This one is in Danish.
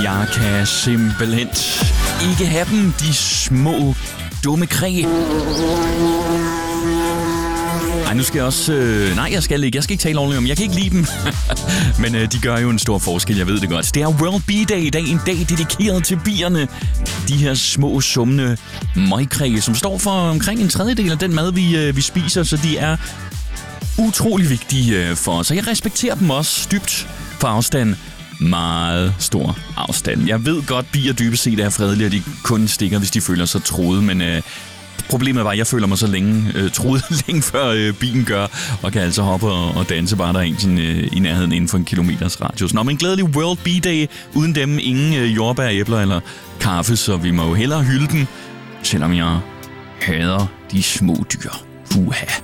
Jeg kan simpelthen ikke have dem, de små dumme kræ. Ej, nu skal jeg også... nej, jeg skal ikke tale ordentligt om. Jeg kan ikke lide dem. Men de gør jo en stor forskel, jeg ved det godt. Det er World Bee Day i dag. En dag dedikeret til bierne. De her små, summende møgkræ, som står for omkring en tredjedel af den mad, vi spiser. Så de er utrolig vigtige for os. Og jeg respekterer dem også dybt for afstand. Meget stor afstand. Jeg ved godt, bier dybest set er fredelige, og de kun stikker, hvis de føler sig truet. Men problemet var, at jeg føler mig så truet længe før bien gør, og kan altså hoppe og danse bare der en sådan, i nærheden inden for en kilometers radius. Nå, men glædelig World Bee Day. Uden dem ingen jordbær, æbler eller kaffe, så vi må jo hellere hylde dem, selvom jeg hader de små dyr. Puha.